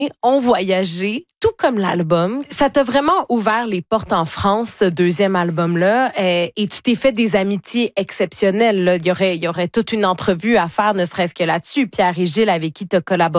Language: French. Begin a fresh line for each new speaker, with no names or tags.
ont voyagé, tout comme l'album. Ça t'a vraiment ouvert les portes en France, ce deuxième album-là, et tu t'es fait des amitiés exceptionnelles. Là. Il y aurait toute une entrevue à faire, ne serait-ce que là-dessus. Pierre et Gilles, avec qui tu as collaboré